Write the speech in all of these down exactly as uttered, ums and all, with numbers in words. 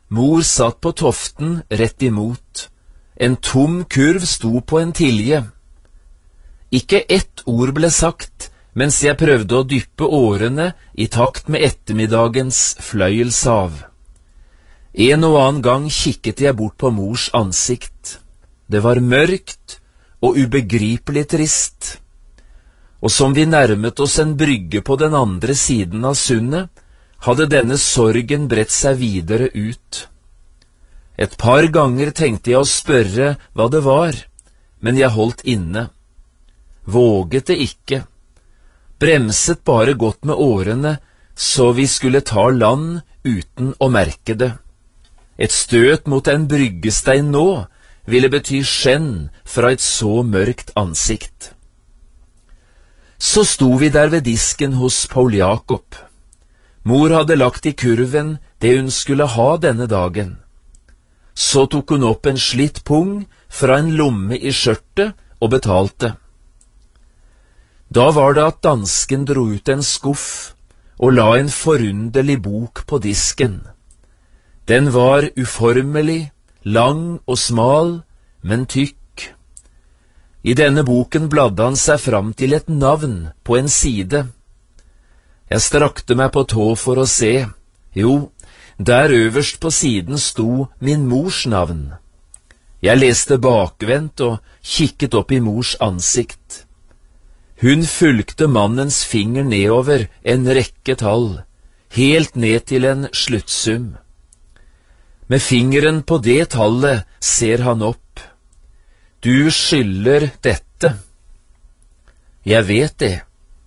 Mor satt på toften rett imot. En tom kurv sto på en tilje. Ikke ett ord ble sagt, mens jeg prøvde å dyppe årene i takt med ettermiddagens fløyelsav. En og annen gang kikket jeg bort på mors ansikt. Det var mørkt og ubegripelig trist. Og som vi nærmet oss en brygge på den andre siden av sundet, hadde denne sorgen bredt seg videre ut. Et par ganger tenkte jeg å spørre hva det var, men jeg holdt inne. Våget det ikke. Bremset bare godt med årene, så vi skulle ta land uten å merke det. Et støt mot en bryggestein nå ville bety skjenn fra et så mørkt ansikt. Så sto vi der ved disken hos Paul Jakob. Mor hadde lagt i kurven det hun skulle ha denne dagen. Så tok hun opp en slitt pung fra en lomme i skjørtet og betalte. Da var det at dansken dro ut en skuff og la en forunderlig bok på disken. Den var uformelig, lang og smal, men tykk. I denne boken bladde han seg fram til et navn på en side. Jeg strakte meg på tå for å se. Jo, der øverst på siden sto min mors navn. Jeg leste bakvendt og kikket opp i mors ansikt. Hun fulgte mannens finger nedover en rekke tall, helt ned til en sluttsum. Med fingeren på det tallet ser han opp. Du skylder dette. Jeg vet det.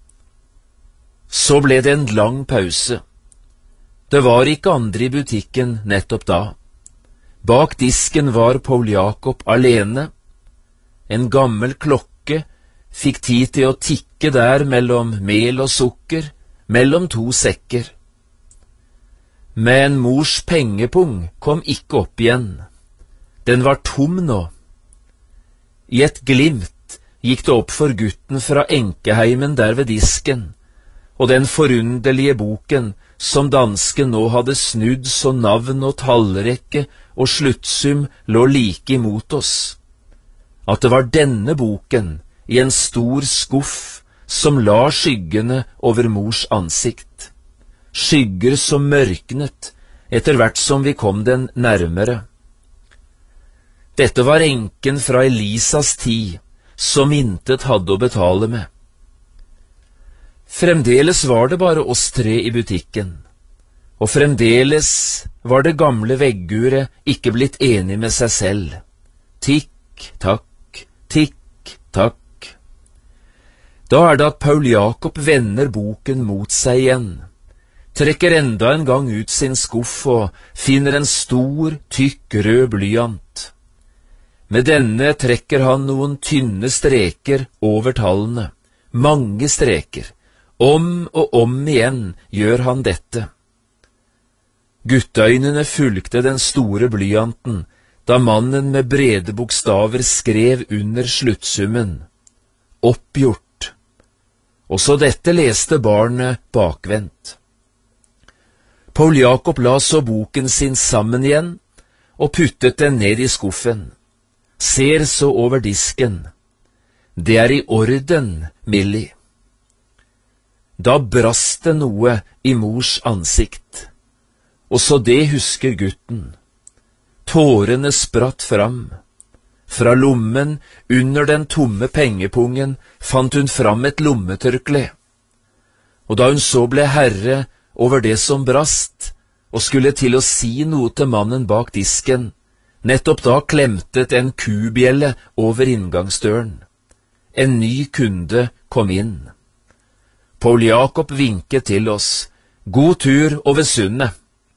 Så ble det en lang pause. Det var ikke andre i butikken nettopp da. Bak disken var Paul Jakob alene. En gammel klokke fikk tid til å tikke der mellom mel og sukker, mellom to sekker. Men mors pengepung kom ikke opp igjen. Den var tom nå. I et glimt gikk det opp for gutten fra enkeheimen der ved disken, og den forunderlige boken som dansken nå hadde snudd så navn og tallrekke og sluttsum lå like imot oss. At det var denne boken i en stor skuff som la skyggene over mors ansikt. Skygger som mørknet etter hvert som vi kom den nærmere. Dette var enken fra Elisas tid, som intet hadde å betale med. Fremdeles var det bare oss tre i butikken, og fremdeles var det gamle vegguret ikke blitt enig med seg selv. Tikk, takk, tikk, takk. Da er det at Paul Jakob vender boken mot seg igjen, trekker enda en gang ut sin skuff og finner en stor, tykk rød blyant. Med denne trekker han noen tynne streker over tallene, mange streker. Om og om igjen gjør han dette. Guttøynene fulgte den store blyanten, da mannen med brede bokstaver skrev under sluttsummen. Oppgjort. Også dette leste barnet bakvendt. Paul Jakob la så boken sin sammen igjen, og puttet den ned i skuffen. Ser så over disken. Det er i orden, Millie. Da brast det noe i mors ansikt. Også det husker gutten. Tårene spratt fram. Fra lommen, under den tomme pengepungen, fant hun fram et lommetørkle. Og da hun så ble herre over det som brast, og skulle til å si noe til mannen bak disken, nettopp da klemtet en kubjelle over inngangsdøren. En ny kunde kom inn. Paul Jakob vinket til oss. God tur over sundet.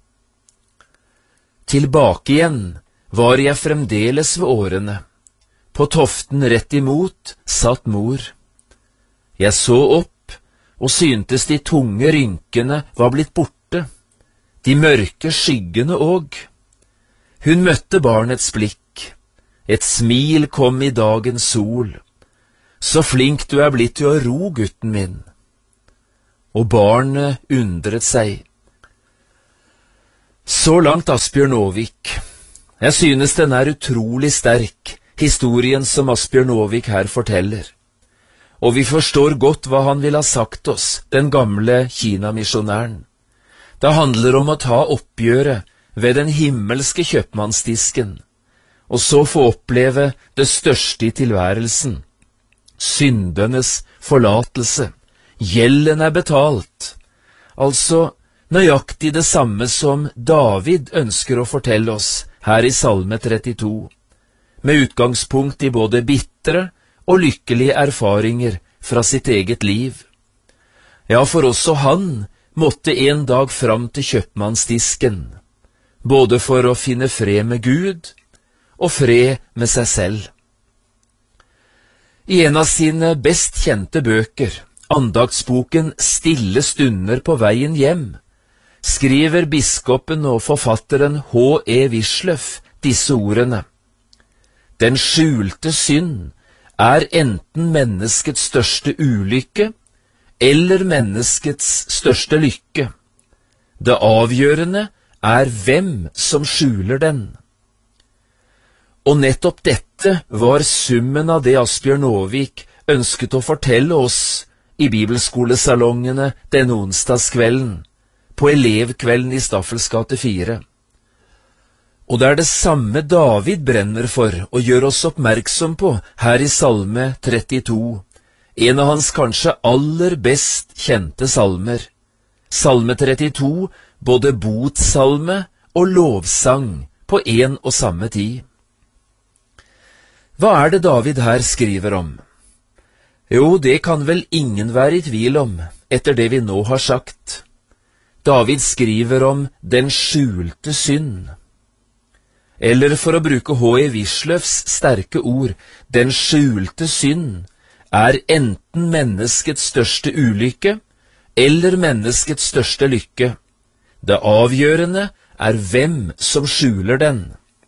Tilbake igjen var jeg fremdeles ved årene. På toften rett imot satt mor. Jeg så opp, og syntes de tunge rynkene var blitt borte. De mørke skyggene òg. Hun møtte barnets blikk. Et smil kom i dagens sol. Så flink du er blitt til å ro, gutten min. Og barnet undret seg. Så langt Asbjørn Aavvik. Jeg synes den er utrolig sterk, historien som Asbjørn Aavvik her forteller. Og vi forstår godt hva han vil ha sagt oss, den gamle Kina-misjonæren. Det handler om å ta oppgjøret ved den himmelske kjøpmannsdisken, og så få oppleve det største i tilværelsen, syndenes forlatelse. Gjelden er betalt. Altså nøyaktig det samme som David ønsker å fortelle oss her i Salme trettito, med utgangspunkt i både bitre og lykkelige erfaringer fra sitt eget liv. Ja, for også han måtte en dag fram til kjøpmannsdisken, både for å finne fred med Gud og fred med seg selv. I en av sine best kjente bøker, andaktsboken Stille stunder på veien hjem, skriver biskopen og forfatteren H. E. Wisløff disse ordene: Den skjulte synd er enten menneskets største ulykke eller menneskets største lykke. Det avgjørende er hvem som skjuler den. Og nettopp dette var summen av det Asbjørn Aavvik ønsket å fortelle oss i bibelskolesalongene denne onsdagskvelden, på elevkvelden i Staffels gate fire. Og det er det samme David brenner for og gjør oss oppmerksom på her i Salme trettito, en av hans kanskje aller best kjente salmer. Salme trettito, både botsalme og lovsang på en og samme tid. Hva er det David her skriver om? Jo, det kan vel ingen være i tvil om, etter det vi nå har sagt. David skriver om den skjulte synd. Eller for å bruke H. E. Wisløffs sterke ord, den skjulte synd er enten menneskets største ulykke eller menneskets største lykke. Det avgjørende er hvem som skjuler den.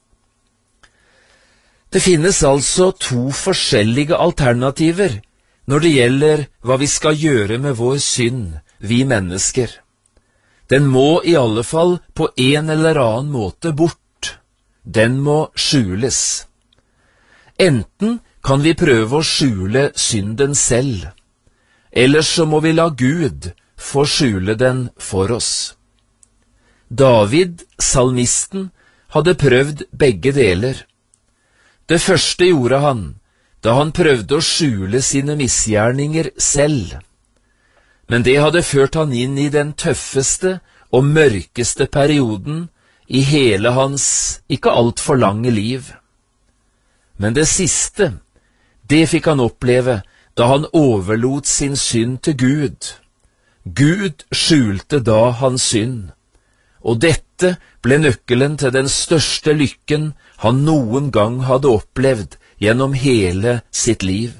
Det finnes altså to forskjellige alternativer når det gjelder hva vi skal gjøre med vår synd, vi mennesker. Den må i alle fall på en eller annen måte bort. Den må skjules. Enten kan vi prøve å skjule synden selv, eller så må vi la Gud få skjule den for oss. David, salmisten, hadde prøvd begge deler. Det første gjorde han da han prøvde å skjule sine misgjerninger selv. Men det hadde ført han inn i den tøffeste og mørkeste perioden i hele hans ikke alt for lange liv. Men det siste, det fikk han oppleve da han overlot sin synd til Gud. Gud skjulte da hans synd, og dette ble nøkkelen til den største lykken han noen gang hadde opplevd gjennom hele sitt liv.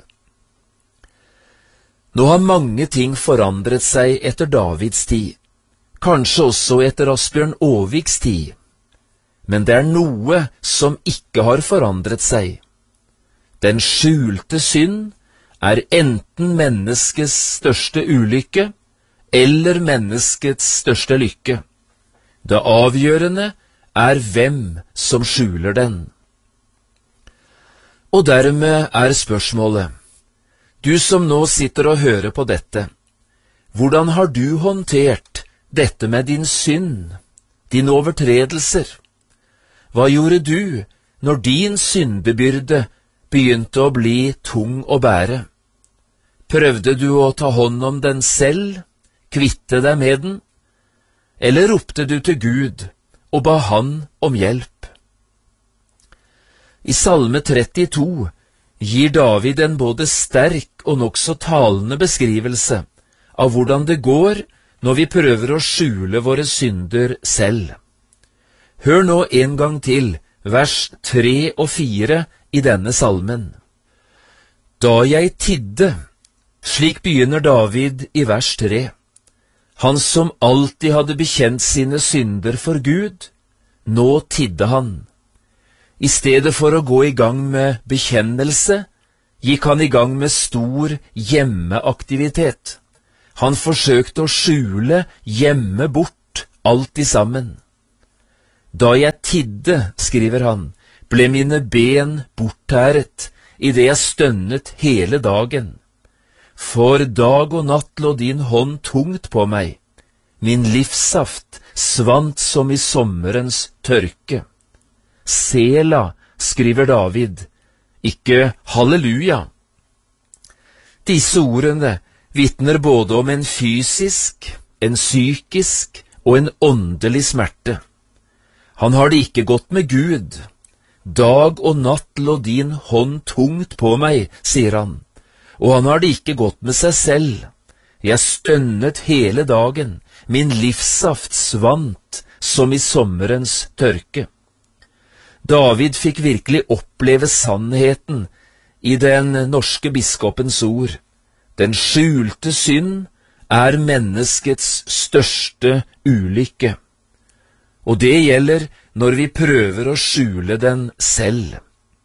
Nå har mange ting forandret seg etter Davids tid, kanskje også etter Asbjørn Aavviks tid. Men det er noe som ikke har forandret seg. Den skjulte synd er enten menneskets største ulykke eller menneskets største lykke. Det avgjørende er hvem som skjuler den. Og dermed er spørsmålet, du som nå sitter og hører på dette, hvordan har du håndtert dette med din synd, dine overtredelser? Hva gjorde du når din syndebyrde begynte å bli tung å bære? Prøvde du å ta hånd om den selv, kvitte deg med den? Eller ropte du til Gud og ba han om hjelp? I Salme trettito gir David en både sterk og nokså talende beskrivelse av hvordan det går når vi prøver å skjule våre synder selv. Hør nå en gang til vers tre og fire i denne salmen. Da jeg tidde, slik begynner David i vers tre. Han som alltid hadde bekjent sine synder for Gud, nå tidde han. I stedet for å gå i gang med bekjennelse, gikk han i gang med stor hjemmeaktivitet. Han forsøkte å skjule, gjemme bort alt i sammen. Da jeg tidde, skriver han, ble mine ben borttæret, i det jeg stønnet hele dagen. For dag og natt lå din hånd tungt på meg, min livssaft svant som i sommerens tørke. Sela, skriver David, ikke halleluja. Disse ordene vitner både om en fysisk, en psykisk og en åndelig smerte. Han har det ikke godt med Gud. Dag og natt lå din hånd tungt på meg, sier han, og han har det ikke godt med seg selv. Jeg stønnet hele dagen, min livssaft svant som i sommerens tørke. David fikk virkelig oppleve sannheten i den norske biskopens ord. Den skjulte synd er menneskets største ulykke. Og det gjelder når vi prøver å skjule den selv.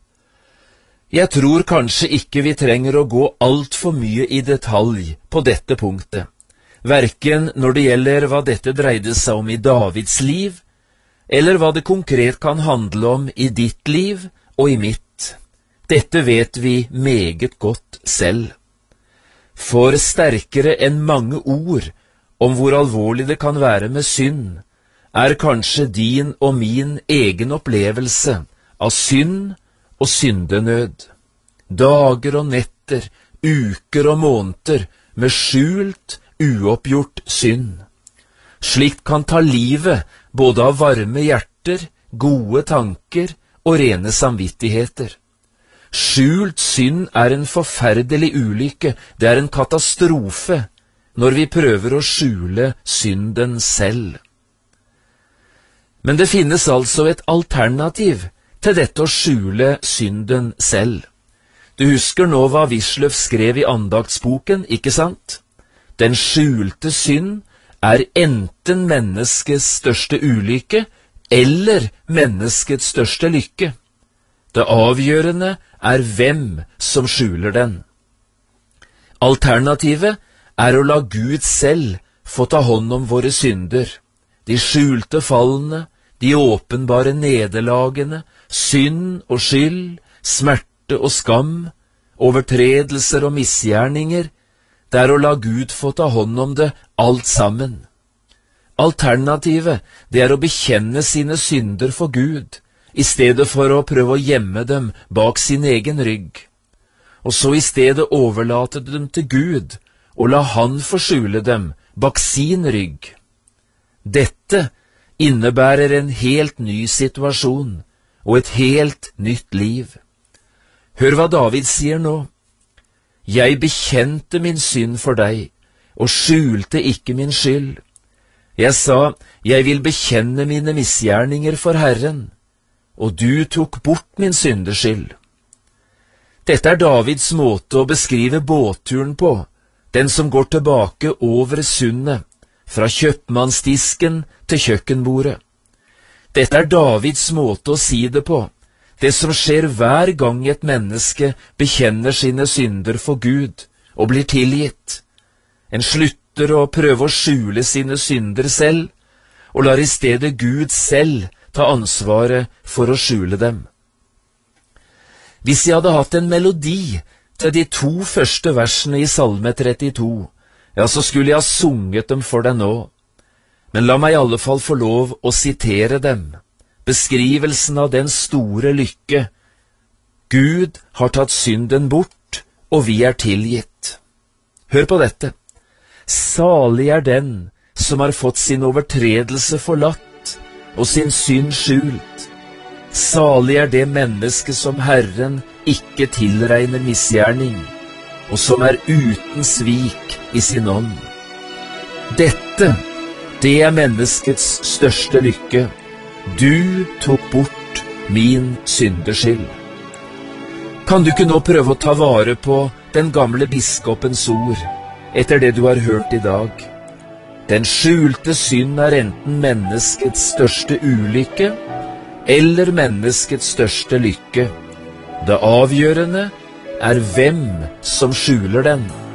Jeg tror kanskje ikke vi trenger å gå alt for mye i detalj på dette punktet, hverken når det gjelder hva dette dreide seg om i Davids liv, eller hva det konkret kan handle om i ditt liv og i mitt. Dette vet vi meget godt selv. For sterkere enn mange ord om hvor alvorlig det kan være med synd, er kanskje din og min egen opplevelse av synd og syndenød. Dager og netter, uker og måneder med skjult, uoppgjort synd. Slikt kan ta livet både av varme hjerter, gode tanker og rene samvittigheter. Skjult synd er en forferdelig ulykke, det er en katastrofe når vi prøver å skjule synden selv. Men det finnes altså et alternativ til dette å skjule synden selv. Du husker nå hva Wisløff skrev i andaktsboken, ikke sant? Den skjulte synd er enten menneskets største ulykke eller menneskets største lykke. Det avgjørende er hvem som skjuler den. Alternativet er å la Gud selv få ta hånd om våre synder, de skjulte fallene, de åpenbare nederlagene, synd og skyld, smerte og skam, overtredelser og misgjerninger. Det er å la Gud få ta hånd om det alt sammen. Alternativet, det er å bekjenne sine synder for Gud, i stedet for å prøve å gjemme dem bak sin egen rygg, og så i stedet overlate dem til Gud, og la Han forskjule dem bak sin rygg. Dette innebærer en helt ny situasjon og et helt nytt liv. Hør hva David sier nå. Jeg bekjente min synd for deg, og skjulte ikke min skyld. Jeg sa, jeg vil bekjenne mine misgjerninger for Herren, og du tok bort min syndeskyld. Dette er Davids måte å beskrive båtturen på, den som går tilbake over sundet, fra kjøpmannsdisken til kjøkkenbordet. Dette er Davids måte å si det på, det som skjer hver gang et menneske bekjenner sine synder for Gud og blir tilgitt. En slutter å prøve å skjule sine synder selv, og lar i stedet Gud selv ta ansvaret for å skjule dem. Hvis jeg hadde hatt en melodi til de to første versene i Salme trettito, ja, så skulle jeg ha sunget dem for deg nå. Men la meg i alle fall få lov å sitere dem. Beskrivelsen av den store lykke. Gud har tatt synden bort, og vi er tilgitt. Hør på dette. Salig er den som har fått sin overtredelse forlatt, og sin synd skjult. Salig er det menneske som Herren ikke tilregner misgjerning, og som er uten svik i sin ånd. Dette, det er menneskets største lykke. Du tok bort min syndeskyld. Kan du ikke nå prøve å ta vare på den gamle biskopens ord, etter det du har hørt i dag? Den skjulte synd er enten menneskets største ulykke, eller menneskets største lykke. Det avgjørende er hvem som skjuler den.